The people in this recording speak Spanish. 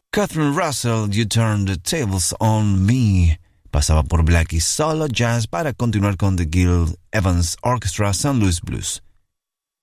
Catherine Russell, You Turn the Tables on Me. Pasaba por Blackie Solo Jazz para continuar con The Gil Evans Orchestra St. Louis Blues.